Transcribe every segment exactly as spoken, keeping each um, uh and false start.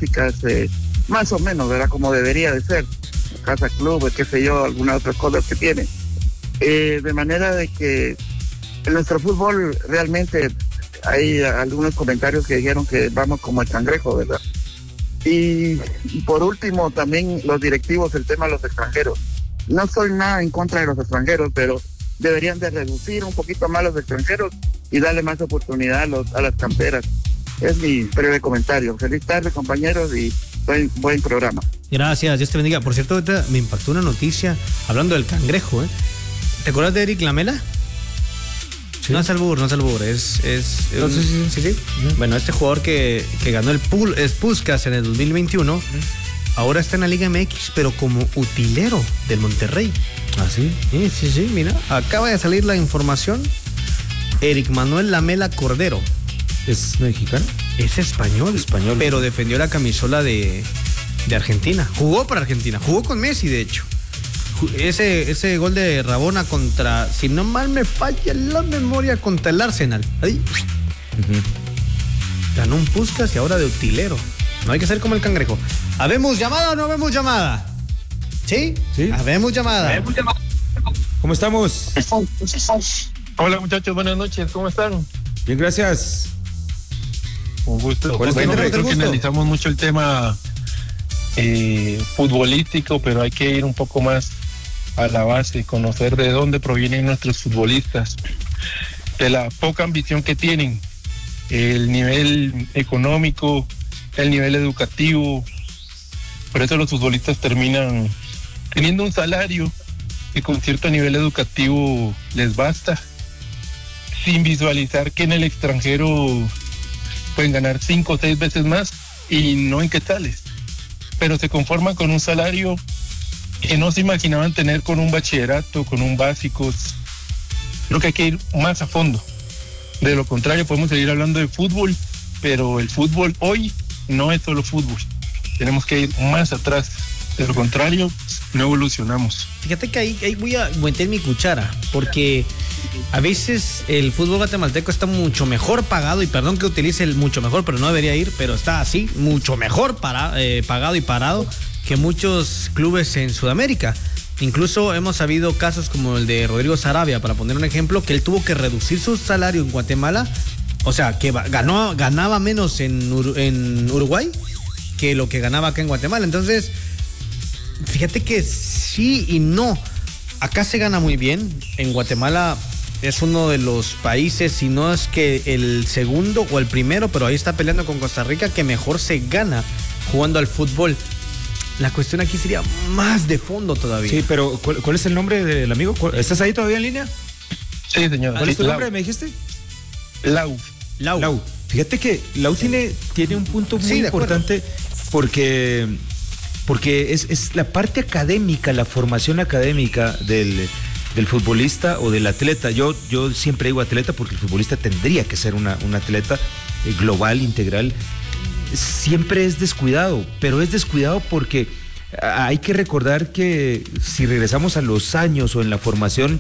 básicas, eh, más o menos, ¿verdad? Como debería de ser, casa club, qué sé yo, algunas otras cosas que tiene. Eh, de manera de que en nuestro fútbol realmente hay algunos comentarios que dijeron que vamos como el cangrejo, ¿verdad? Y, y por último, también los directivos, el tema de los extranjeros. No soy nada en contra de los extranjeros, pero deberían de reducir un poquito más los extranjeros y darle más oportunidad a, los, a las canteras. Es mi breve comentario. Feliz tarde, compañeros, y buen, buen programa. Gracias, Dios te bendiga. Por cierto, ahorita me impactó una noticia hablando del cangrejo, ¿eh? ¿Te acuerdas de Eric Lamela? Sí. No es albur, no es albur, es... es no, un, sí, sí, sí, sí. Uh-huh. Bueno, este jugador que, que ganó el Pool, es Puskás en el dos mil veintiuno, uh-huh. ahora está en la Liga M X, pero como utilero del Monterrey. ¿Ah, sí? Sí, sí, sí, mira, acaba de salir la información. Eric Manuel Lamela Cordero. ¿Es mexicano? Es español. Español. Pero defendió la camisola de, de Argentina. Jugó para Argentina, jugó con Messi, de hecho. Ese, ese gol de Rabona contra, si no mal me falla la memoria, contra el Arsenal. Ahí. Uh-huh. Ganó un Puskás y ahora de utilero. No hay que ser como el cangrejo. ¿Habemos llamada o no habemos llamada? ¿Sí? Sí. Habemos llamada. ¿Habemos llamada? ¿Cómo estamos? Hola muchachos, buenas noches, ¿cómo están? Bien, gracias. Un gusto. ¿Cuál es bueno, tu nombre? creo que analizamos mucho el tema eh, futbolístico, pero hay que ir un poco más a la base, conocer de dónde provienen nuestros futbolistas, de la poca ambición que tienen, el nivel económico, el nivel educativo. Por eso los futbolistas terminan teniendo un salario que con cierto nivel educativo les basta, sin visualizar que en el extranjero pueden ganar cinco o seis veces más y no en quetzales, pero se conforman con un salario que no se imaginaban tener con un bachillerato, con un básico. Creo que hay que ir más a fondo. De lo contrario, podemos seguir hablando de fútbol, pero el fútbol hoy no es solo fútbol. Tenemos que ir más atrás. De lo contrario, no evolucionamos. Fíjate que ahí, ahí voy a meter mi cuchara, porque a veces el fútbol guatemalteco está mucho mejor pagado, y perdón que utilice el mucho mejor, pero no debería ir, pero está así, mucho mejor para, eh, pagado y parado que muchos clubes en Sudamérica. Incluso hemos sabido casos como el de Rodrigo Sarabia, para poner un ejemplo, que él tuvo que reducir su salario en Guatemala, o sea, que ganó, ganaba menos en, Ur- en Uruguay que lo que ganaba acá en Guatemala. Entonces, fíjate que sí y no. Acá se gana muy bien. En Guatemala es uno de los países, si no es que el segundo o el primero, pero ahí está peleando con Costa Rica, que mejor se gana jugando al fútbol. La cuestión aquí sería más de fondo todavía. Sí, pero ¿cuál, cuál es el nombre del amigo? ¿Estás ahí todavía en línea? Sí, señor. ¿Cuál es tu Lau. nombre, me dijiste? Lau. Lau. Lau. Fíjate que Lau tiene, tiene un punto muy Sí, de importante, porque, porque es, es la parte académica, la formación académica del, del futbolista o del atleta. Yo, yo siempre digo atleta porque el futbolista tendría que ser una, un atleta eh, global, integral. Siempre es descuidado, pero es descuidado porque hay que recordar que si regresamos a los años o en la formación,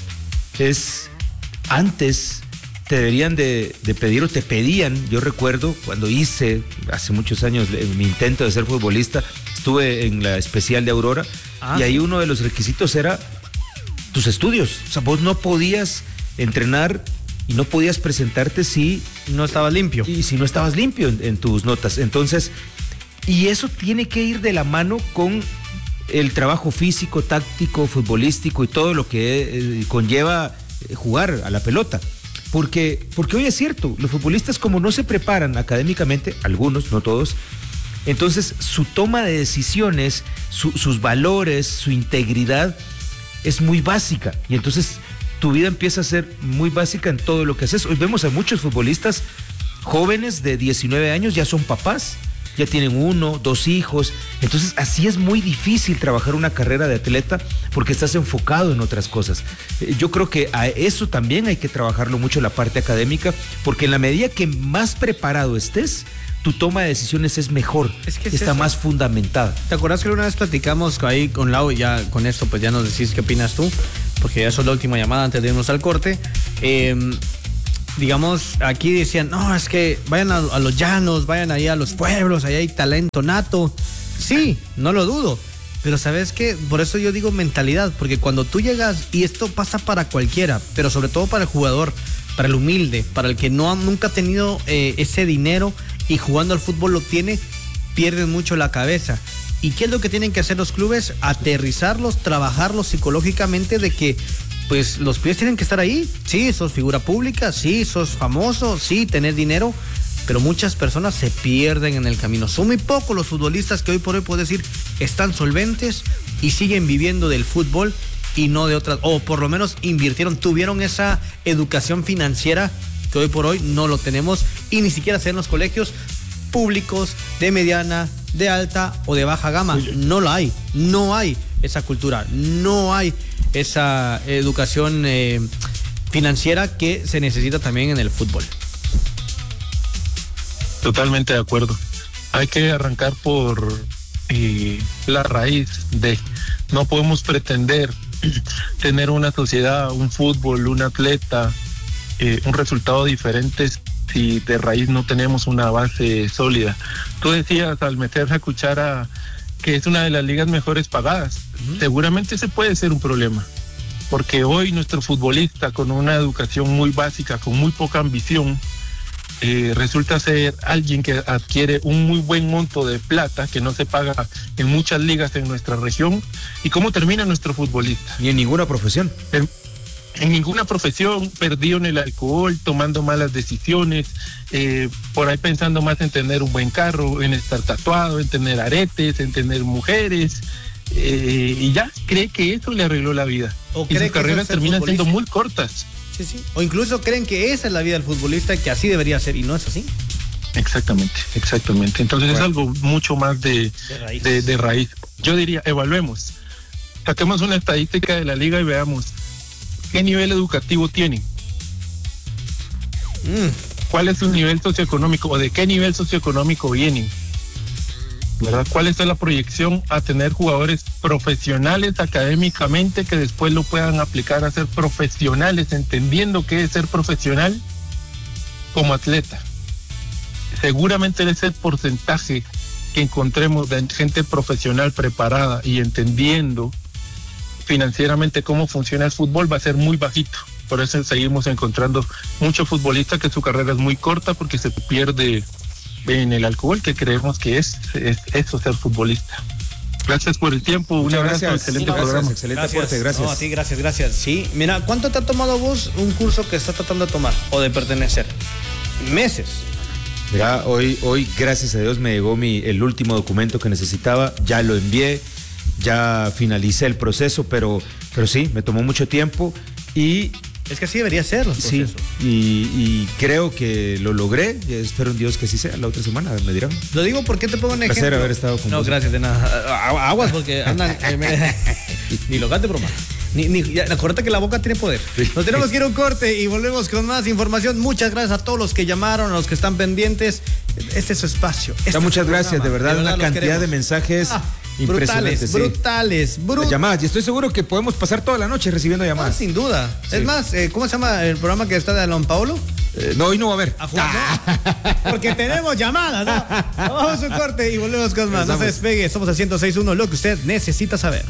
es antes te deberían de, de pedir o te pedían. Yo recuerdo cuando hice hace muchos años mi intento de ser futbolista, estuve en la especial de Aurora, ah, y ahí uno de los requisitos era tus estudios. O sea, vos no podías entrenar y no podías presentarte si no estabas limpio. Y si no estabas limpio en, en tus notas. Entonces, y eso tiene que ir de la mano con el trabajo físico, táctico, futbolístico y todo lo que eh, conlleva eh, jugar a la pelota. Porque, porque hoy es cierto, los futbolistas como no se preparan académicamente, algunos, no todos, entonces su toma de decisiones, su, sus valores, su integridad es muy básica. Y entonces tu vida empieza a ser muy básica en todo lo que haces. Hoy vemos a muchos futbolistas jóvenes de diecinueve años, ya son papás, ya tienen uno, dos hijos. Entonces así es muy difícil trabajar una carrera de atleta porque estás enfocado en otras cosas. Yo creo que a eso también hay que trabajarlo mucho, la parte académica, porque en la medida que más preparado estés, tu toma de decisiones es mejor, es que es está eso. más fundamentada. ¿Te acuerdas que alguna vez platicamos ahí con Lau? Ya con esto pues ya nos decís qué opinas tú, porque ya es la última llamada antes de irnos al corte. Eh, digamos, aquí decían, no, es que vayan a, a los llanos, vayan ahí a los pueblos, ahí hay talento nato. Sí, no lo dudo. Pero ¿sabes qué? Por eso yo digo mentalidad, porque cuando tú llegas, y esto pasa para cualquiera, pero sobre todo para el jugador, para el humilde, para el que no ha, nunca ha tenido eh, ese dinero y jugando al fútbol lo tiene, pierden mucho la cabeza. ¿Y qué es lo que tienen que hacer los clubes? Aterrizarlos, trabajarlos psicológicamente de que pues los pies tienen que estar ahí. Sí, sos figura pública, sí, sos famoso, sí, tenés dinero, pero muchas personas se pierden en el camino. Son muy pocos los futbolistas que hoy por hoy puedo decir están solventes y siguen viviendo del fútbol y no de otras, o por lo menos invirtieron, tuvieron esa educación financiera que hoy por hoy no lo tenemos y ni siquiera se en los colegios públicos de mediana, de alta o de baja gama. No la hay, no hay esa cultura, no hay esa educación eh, financiera que se necesita también en el fútbol. Totalmente de acuerdo. Hay que arrancar por eh, la raíz de, no podemos pretender tener una sociedad, un fútbol, un atleta, eh, un resultado diferente si de raíz no tenemos una base sólida. Tú decías al meter la cuchara que es una de las ligas mejores pagadas. Uh-huh. Seguramente ese puede ser un problema, porque hoy nuestro futbolista con una educación muy básica, con muy poca ambición, eh, resulta ser alguien que adquiere un muy buen monto de plata que no se paga en muchas ligas en nuestra región. ¿Y cómo termina nuestro futbolista? Ni en ninguna profesión. En, en ninguna profesión, perdido en el alcohol, tomando malas decisiones, eh, por ahí pensando más en tener un buen carro, en estar tatuado, en tener aretes, en tener mujeres, eh, y ya cree que eso le arregló la vida. O y sus carreras terminan siendo muy cortas. Sí, sí. O incluso creen que esa es la vida del futbolista, que así debería ser, y no es así. Exactamente, exactamente. Entonces bueno, es algo mucho más de, de, raíz. De, de raíz. Yo diría, evaluemos, saquemos una estadística de la liga y veamos qué nivel educativo tienen. Mm. ¿Cuál es su nivel socioeconómico o de qué nivel socioeconómico vienen? ¿Verdad? ¿Cuál es la proyección a tener jugadores profesionales académicamente que después lo puedan aplicar a ser profesionales, entendiendo qué es ser profesional como atleta? Seguramente ese porcentaje que encontremos de gente profesional preparada y entendiendo financieramente cómo funciona el fútbol va a ser muy bajito. Por eso seguimos encontrando muchos futbolistas que su carrera es muy corta porque se pierde en el alcohol, que creemos que es, es eso, ser futbolista. Gracias por el tiempo, un Muchas abrazo, gracias. excelente Gracias, programa. Excelente gracias. aporte, gracias. No, a ti, gracias, gracias. Sí, mira, ¿cuánto te ha tomado vos un curso que estás tratando de tomar o de pertenecer? Meses. Mira, hoy, hoy, gracias a Dios, me llegó mi, el último documento que necesitaba, ya lo envié, ya finalicé el proceso, pero, pero sí, me tomó mucho tiempo y... Es que así debería ser los procesos. Sí, y, y creo que lo logré. Espero en Dios que sí sea. La otra semana me dirán. Lo digo porque te pongo un ejemplo. Placer haber estado con No, vos. gracias, de nada. Aguas porque andan... Eh, me, ni lo gate broma. Ni, ni, ya, acuérdate que la boca tiene poder. Sí. Nos tenemos que ir a un corte y volvemos con más información. Muchas gracias a todos los que llamaron, a los que están pendientes. Este es su espacio. Este ya, muchas es gracias, de verdad, de verdad una cantidad queremos. de mensajes. Ah. Brutales, sí. brutales, brutales. Llamadas, y estoy seguro que podemos pasar toda la noche recibiendo llamadas. Ah, sin duda. Sí. Es más, eh, ¿cómo se llama el programa que está de Alon Paolo? Eh, no, hoy no va a haber. ¿A jugar, no? Porque tenemos llamadas, ¿no? Vamos a un corte y volvemos con más. No se despegue, somos el ciento seis punto uno, lo que usted necesita saber.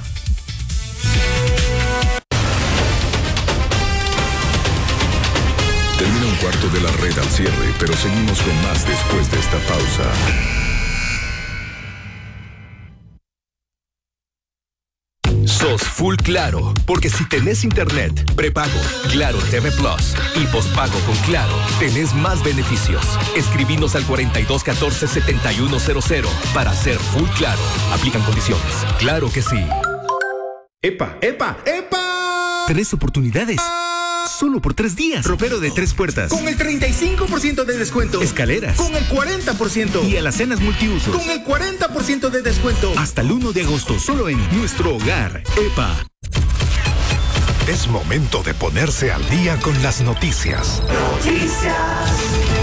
Termina un cuarto de la red al cierre, pero seguimos con más después de esta pausa. Sos full Claro, porque si tenés internet, prepago, Claro T V Plus y pospago con Claro, tenés más beneficios. Escribinos al cuarenta y dos catorce setenta y uno cero cero para ser full Claro. Aplican condiciones. Claro que sí. ¡Epa, epa, epa! Tres oportunidades. Solo por tres días. Ropero de tres puertas. Con el treinta y cinco por ciento de descuento. Escaleras. Con el cuarenta por ciento. Y alacenas multiusos. Con el cuarenta por ciento de descuento. Hasta el uno de agosto, solo en Nuestro Hogar. EPA. Es momento de ponerse al día con las noticias. Noticias.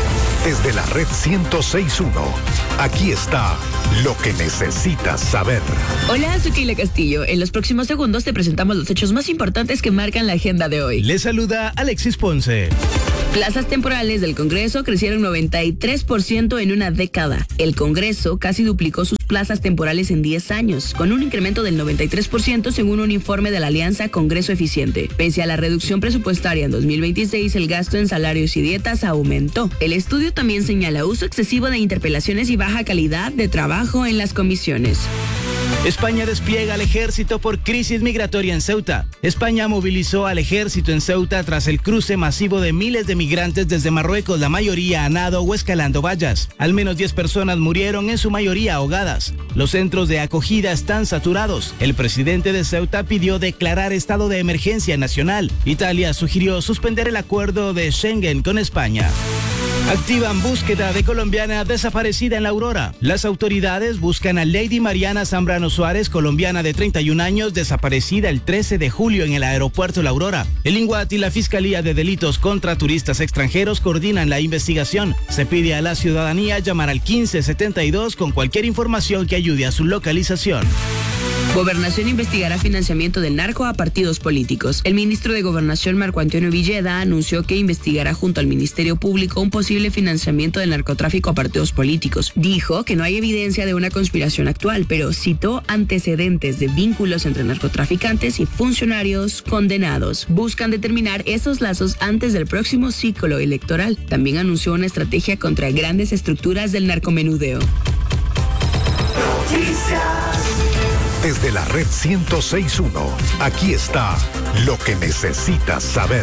Desde la red ciento seis punto uno, aquí está lo que necesitas saber. Hola, soy Keila Castillo. En los próximos segundos te presentamos los hechos más importantes que marcan la agenda de hoy. Les saluda Alexis Ponce. Plazas temporales del Congreso crecieron noventa y tres por ciento en una década. El Congreso casi duplicó sus plazas temporales en diez años, con un incremento del noventa y tres por ciento según un informe de la Alianza Congreso Eficiente. Pese a la reducción presupuestaria en dos mil veintiséis, el gasto en salarios y dietas aumentó. El estudio también señala uso excesivo de interpelaciones y baja calidad de trabajo en las comisiones. España despliega al ejército por crisis migratoria en Ceuta. España movilizó al ejército en Ceuta tras el cruce masivo de miles de migrantes desde Marruecos, la mayoría a nado o escalando vallas. Al menos diez personas murieron, en su mayoría ahogadas. Los centros de acogida están saturados. El presidente de Ceuta pidió declarar estado de emergencia nacional. Italia sugirió suspender el acuerdo de Schengen con España. Activan búsqueda de colombiana desaparecida en La Aurora. Las autoridades buscan a Lady Mariana Zambrano Suárez, colombiana de treinta y un años, desaparecida el trece de julio en el aeropuerto La Aurora. El INGUAT y la Fiscalía de Delitos contra Turistas Extranjeros coordinan la investigación. Se pide a la ciudadanía llamar al quince setenta y dos con cualquier información que ayude a su localización. Gobernación investigará financiamiento del narco a partidos políticos. El ministro de Gobernación, Marco Antonio Villeda, anunció que investigará junto al Ministerio Público un posible financiamiento del narcotráfico a partidos políticos. Dijo que no hay evidencia de una conspiración actual, pero citó antecedentes de vínculos entre narcotraficantes y funcionarios condenados. Buscan determinar esos lazos antes del próximo ciclo electoral. También anunció una estrategia contra grandes estructuras del narcomenudeo. Desde la red ciento seis punto uno, aquí está lo que necesitas saber.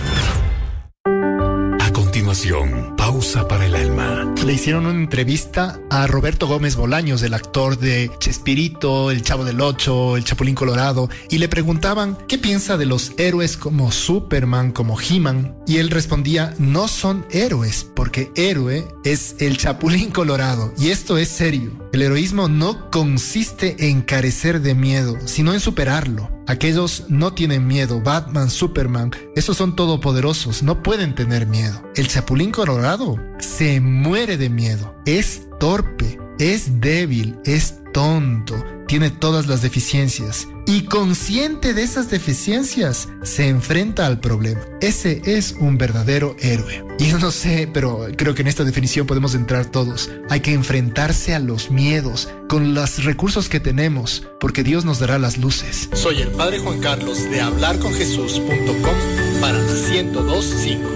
A continuación, pausa para el alma. Le hicieron una entrevista a Roberto Gómez Bolaños, el actor de Chespirito, El Chavo del Ocho, El Chapulín Colorado, y le preguntaban qué piensa de los héroes como Superman, como He-Man, y él respondía: no son héroes, porque héroe es el Chapulín Colorado, y esto es serio. El heroísmo no consiste en carecer de miedo, sino en superarlo. Aquellos no tienen miedo. Batman, Superman, esos son todopoderosos, no pueden tener miedo. El Chapulín Colorado se muere de miedo. Es torpe, es débil, es tonto, tiene todas las deficiencias. Y consciente de esas deficiencias, se enfrenta al problema. Ese es un verdadero héroe. Y yo no sé, pero creo que en esta definición podemos entrar todos. Hay que enfrentarse a los miedos con los recursos que tenemos, porque Dios nos dará las luces. Soy el Padre Juan Carlos de hablar con jesús punto com para la ciento dos punto cinco.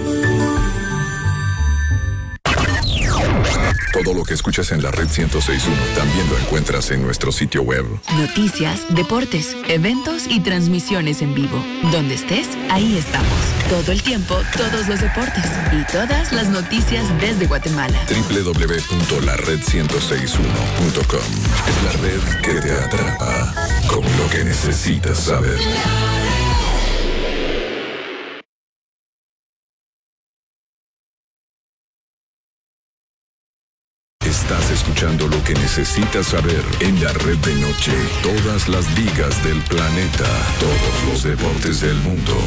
Todo lo que escuchas en la red ciento seis punto uno también lo encuentras en nuestro sitio web. Noticias, deportes, eventos y transmisiones en vivo. Donde estés, ahí estamos. Todo el tiempo, todos los deportes y todas las noticias desde Guatemala. doble u doble u doble u punto la red ciento seis punto uno punto com es la red que te atrapa con lo que necesitas saber. Estás escuchando lo que necesitas saber en la red de noche. Todas las ligas del planeta, todos los deportes del mundo.